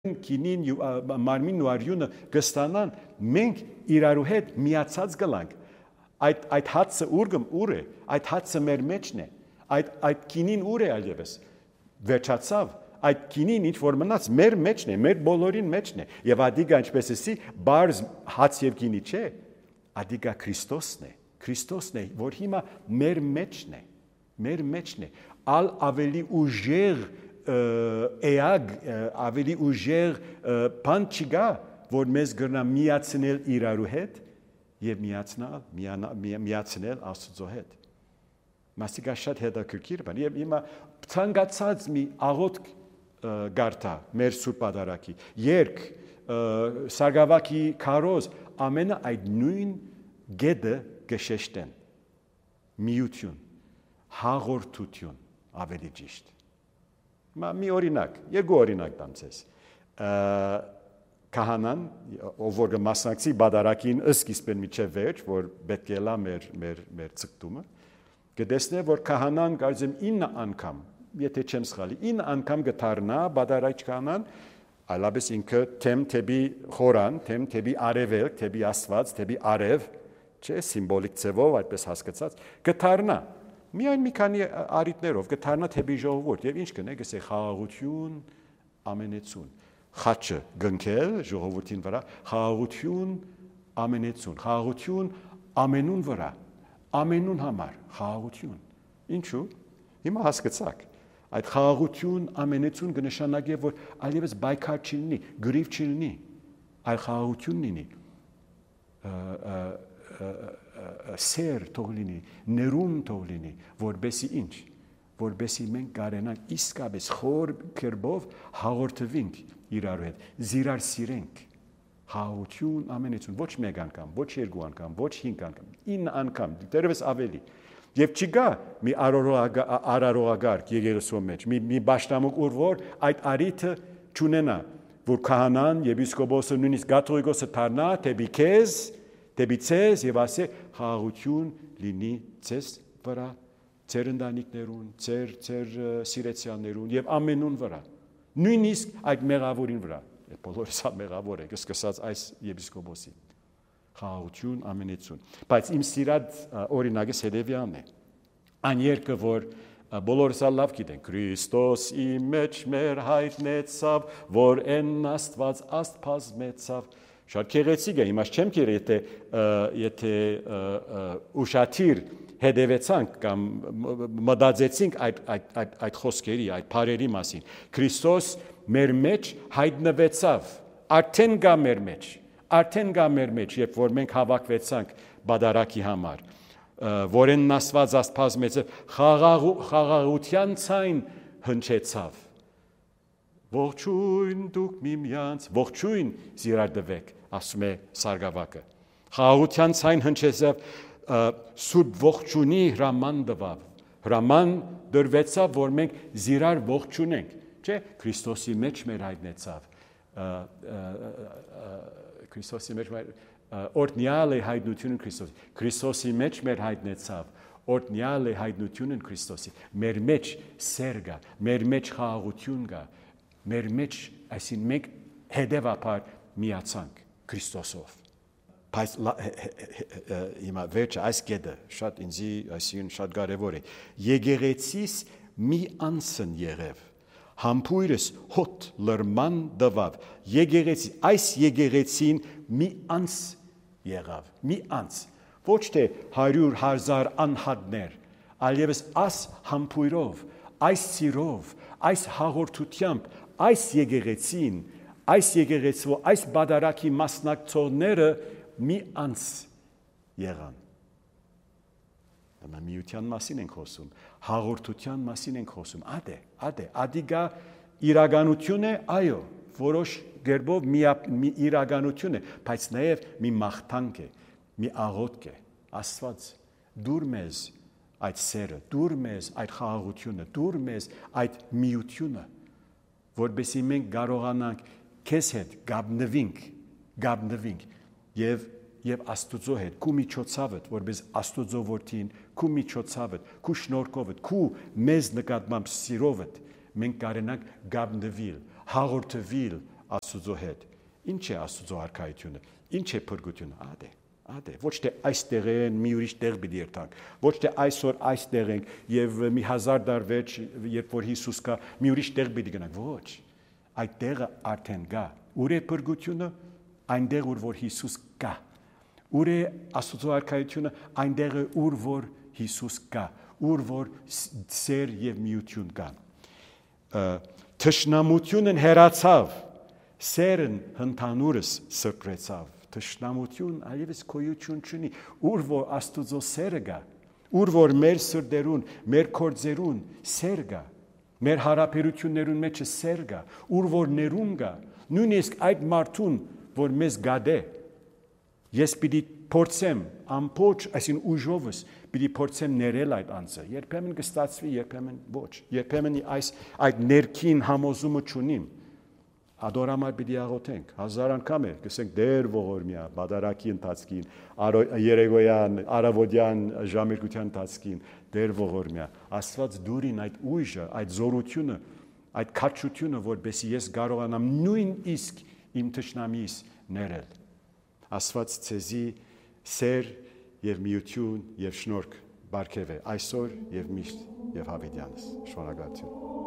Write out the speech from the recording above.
Կինին մարմինն ու արյունը կստանան, մենք իրարու հետ միացած գլանք։ Այդ հացը ուր է, այդ հացը մեր մեջն է, այդ կինին ուր է այլևս, վերջացավ, այդ կինին ինչ որ մնաց մեր մեջն է, մեր բոլորին մեջն է, եւ ադիգա ինչպես էսի, բարձ հաց եւ գինի չէ, ադիգա Քրիստոսն է, որ հիմա մեր մեջն է, ալ ավելի ուժեղ էագ ավելի ուժեղ բան չկա, որ մեզ գրնա միացնել իրարու հետ եւ միացնել Աստծո հետ։ Մասիկա շատ հետաքրքիր բան։ Եվ հիմա ցանկացած մի աղոթք գարտա մեր Սուրբ Պատարագի, երգ, սարգսակի քարոզ, ամենը այդ նույն գեդը գշեշտեն։ Միություն, հաղորդություն, ավելի ճիշտ։ Մի օրինակ, երկու օրինակ տամ ձեզ։ Քահանան, ով որ մասնակցի Պատարագին սկիզբեն միջև վերջ, որ պետք է լա մեր ցկտումը, կտեսնե, որ քահանան կարծեմ 9 անգամ, եթե չեմ սխալի, 9 անգամ կդառնա Պատարագ քահանան, այլապես ինքը թեմ թեպի խորան, թեմ թեպի արևելք, թեպի Աստված, թեպի արև, չէ, սիմվոլիկ ձևով այդպես հասկացած, կդառնա Միայն մի քանի արիտներով կդառնա թեպի ժողովուրդ եւ ինչ կնե գսե խաղաղություն ամենեցուն խաչը գնքել ժողովրդին վրա խաղաղություն ամենեցուն խաղաղություն ամենուն վրա ամենուն համար խաղաղություն ինչու հիմա հասկացաք այդ խաղաղություն ամենեցուն կնշանակի որ այլևս բայկար չլինի գրիվ չլինի այլ խաղաղություն լինի սեր թող լինի, ներում թող լինի, որբեսի ինչ, որբեսի մենք կարենանք իսկապես խոր կերպով հաղորդվենք իրար հետ, զիրար սիրենք, խաղաղություն ամենեցուն, ոչ մեկ անգամ, ոչ երկու անգամ, ոչ 5 անգամ, 9 անգամ, դեռևս ավելի, եւ չկա մի արարողագարկ եկեղեցու մեջ, մի պաշտամունք որ այդ արիթը չունենա, որ քահանան, եպիսկոպոսը, նույնիսկ կաթողիկոսը դառնա թեպի քեզ Դեպի ցեզ եւ ասե խաղաղություն լինի ցեզ վրա, ձեր ընտանիքներուն, ձեր սիրեցյաններուն եւ ամենուն վրա։ Նույնիսկ այդ մեղավորին վրա։ Բոլորս մեղավոր ենք, սկսած այս եպիսկոպոսին։ Խաղաղություն ամենեցուն։ Բայց իմ սիրած օրինակը հետեւյալն է։ Այն երկը որ բոլորս լավ գիտենք, Քրիստոս իմ մեջ մեր հայտնեցավ, որ են Աստված աստփազմեցավ Շատ քեղեցիկ է, հիմա չեմ կերել, եթե ուշադիր հետևեցանք կամ մտածեցինք այդ խոսքերի, այդ բառերի մասին։ Քրիստոս մեր մեջ հայտնվեցավ, արդեն գա մեր մեջ, երբ որ մենք հավաքվեցանք Պատարագի համար, որեն Աստված աստփազմեցավ, խաղաղության ցայն հնչեցավ։ Ողջույն դուք միմյանց, ողջույն զիրարդվեք, ասում է Սարգսակը։ Խաղաղության ցայն հնչեցավ Սուրբ ողջունի հրաման տվավ։ Հրաման դրվեցավ, որ մենք զիրար ողջունենք, չէ՞, Քրիստոսի մեջ մեր հայտնեցավ։ Քրիստոսի մեջ օրհնյալ է հայտնությունը Քրիստոսի։ Քրիստոսի մեջ մեր հայտնեցավ։ Օրհնյալ է հայտնությունը Քրիստոսի։ Մեր մեջ սեր կա, մեր մեջ խաղաղություն կա։ Մեր մեջ, այսին մենք հետևաբար միացանք Քրիստոսով։ Բայց հիմա վերջը այս կետը շատ ինձի այսին շատ կարևոր է։ Եկեղեցիս մի անցն եղև։ Համբույրս հոտ լրման տվավ։ Եկեղեցի այս եկեղեցին մի անց եղավ, մի անց։ Ոչ թե 100,000 անհատներ, այլևս այս համբույրով, այս սիրով, այս հաղորդությամբ Այս եկեղեցին, այս եկեղեցու, այս Պատարագի մասնակցողները մի անց եղան։ Դա միության մասին ենք խոսում, հաղորդության մասին ենք խոսում։ Ադիգա իրականություն է, այո, որոշ կերպով մի իրականություն է, բայց նաև մի մաղթանք է, մի աղոթք է։ Աստված, դուր մեզ այդ սերը, դուր մեզ այդ խաղաղությունը, դուր մեզ այդ միությունը որբեսի մենք կարողանանք քեզ հետ գաբնվենք եւ Աստուծո հետ քու միջոցավդ որպես Աստուծո որդին քու միջոցավդ քու շնորհքովդ քու մեզ նկատմամբ սիրովդ մենք կարենանք գաբնվել հաղորդվել Աստուծո հետ։ Ինչ է Աստուծո արքայությունը։ Ինչ է փրկությունը։ Ադե ոչ թե այստեղ են մի ուրիշ տեղ պիտի երթանք, ոչ թե այսօր այստեղ ենք եւ մի 1000 դար վերջ երբ որ Հիսուս կա մի ուրիշ տեղ պիտի գնանք, ոչ, այդ տեղը արդեն կա, ուր է փրկությունը, այնտեղ ուր որ Հիսուս կա, ուր է Աստծո արքայությունը, այնտեղ է ուր որ Հիսուս կա, ուր որ սեր եւ միություն կա։ Թշնամությունն հեռացավ, սերն ընդհանուրս սրբրեցավ։ Թշնամություն այլևս գոյություն չունի, ուր որ Աստուծո սերը կա, ուր որ մեր սրտերուն, մեր կորձերուն սեր կա, մեր հարաբերություններուն մեջ սեր կա, ուր որ ներում կա, նույնիսկ այդ մարդուն, որ մեզ գադե, ես պիտի փորձեմ ամբողջ, այսին ուժովս պիտի փորձեմ ներել այդ անձը, երբեմն կստացվի, երբեմն ոչ, երբեմն այդ ներքին համոզումը չունիմ, Ադորամար պիտի աղոթենք, 1000 անգամ է, կսենք դեր ողորմյա, բադարակի ընթացքին, երեգոյան, արավոդյան ժամերկության ընթացքին, դեր ողորմյա, Աստված դուրին այդ ուժը, այդ զորությունը, այդ քաջությունը, որպեսզի ես կարողանամ նույնիսկ իմ թշնամիս ներել։ Աստված ցեզի սեր եւ միություն եւ շնորհք բարգեւե այսօր եւ միշտ եւ հավիտյանս։ Շնորհակալություն։